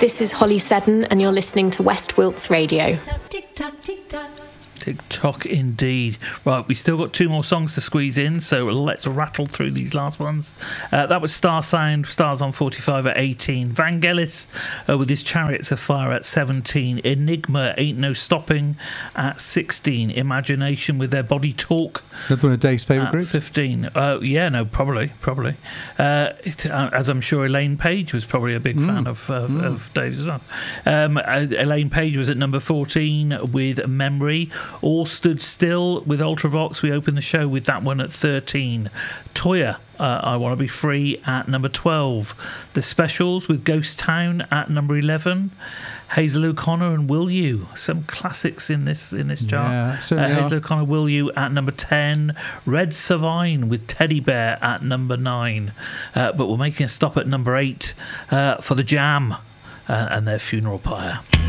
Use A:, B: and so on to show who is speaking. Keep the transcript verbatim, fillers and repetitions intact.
A: This is Holly Seddon, and you're listening to West Wilts Radio.
B: Tick-tock, tick-tock.
C: TikTok indeed. Right, we still got two more songs to squeeze in, so let's rattle through these last ones. Uh, that was Star Sound, Stars on forty-five at eighteen. Vangelis uh, with his Chariots of Fire at seventeen. Enigma, Ain't No Stopping at sixteen. Imagination with their Body Talk.
D: Another one of Dave's favourite
C: at
D: groups?
C: fifteen. Uh, yeah, no, probably, probably. Uh, it, uh, as I'm sure Elaine Page was probably a big
D: Mm.
C: fan of, of,
D: Mm.
C: of Dave's as well. Um, uh, Elaine Page was at number fourteen with Memory. All Stood Still with Ultravox. We opened the show with that one at thirteen. Toya, uh, I Want to Be Free at number twelve. The Specials with Ghost Town at number eleven. Hazel O'Connor and Will You, some classics in this in this chart.
D: Yeah,
C: uh,
D: certainly
C: Hazel
D: are.
C: O'Connor, Will You at number ten. Red Savine with Teddy Bear at number nine. Uh, but we're making a stop at number eight uh, for The Jam uh, and their Funeral Pyre.